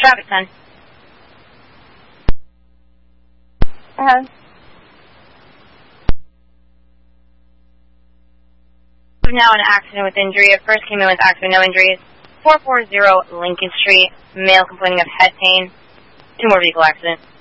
Traffic 10. Now an accident with injury. At first came in with accident, no injuries. 440 Lincoln Street. Male complaining of head pain. 2 more vehicle accident.